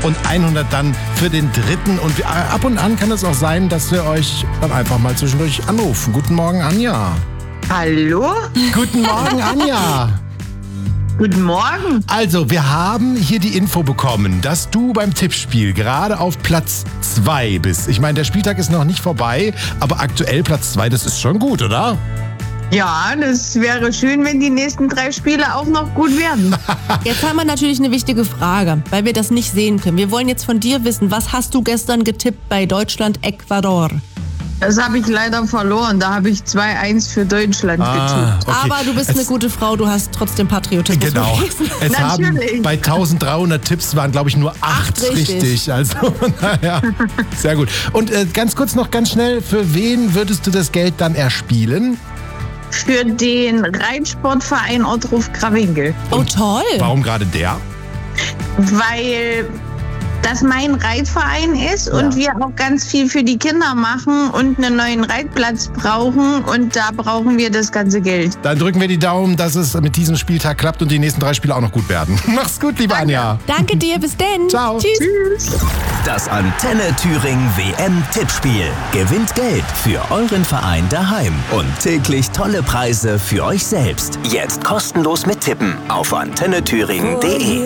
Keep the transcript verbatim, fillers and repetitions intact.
und hundert dann für den dritten. Und ab und an kann es auch sein, dass wir euch dann einfach mal zwischendurch anrufen. Guten Morgen, Anja. Hallo? Guten Morgen, Anja. Guten Morgen. Also, wir haben hier die Info bekommen, dass du beim Tippspiel gerade auf Platz zwei bist. Ich meine, der Spieltag ist noch nicht vorbei, aber aktuell Platz zwei, das ist schon gut, oder? Ja, das wäre schön, wenn die nächsten drei Spiele auch noch gut werden. Jetzt haben wir natürlich eine wichtige Frage, weil wir das nicht sehen können. Wir wollen jetzt von dir wissen, was hast du gestern getippt bei Deutschland-Ecuador? Das habe ich leider verloren. Da habe ich zwei eins für Deutschland Ah, getippt. okay. Aber du bist Es- eine gute Frau, du hast trotzdem Patriotismus Genau. bewiesen. Es haben Natürlich. bei eintausenddreihundert Tipps waren, glaube ich, nur acht Acht richtig. richtig. Also, naja, sehr gut. Und äh, ganz kurz noch ganz schnell, für wen würdest du das Geld dann erspielen? Für den Reitsportverein Ottruf-Krawinkel. Oh, toll. Warum gerade der? Weil das mein Reitverein ist und wir auch ganz viel für die Kinder machen und einen neuen Reitplatz brauchen. Und da brauchen wir das ganze Geld. Dann drücken wir die Daumen, dass es mit diesem Spieltag klappt und die nächsten drei Spiele auch noch gut werden. Mach's gut, liebe Anja. Danke dir, bis denn. Ciao. Tschüss. Das Antenne Thüringen W M-Tippspiel. Gewinnt Geld für euren Verein daheim und täglich tolle Preise für euch selbst. Jetzt kostenlos mit Tippen auf antenne thüringen punkt de.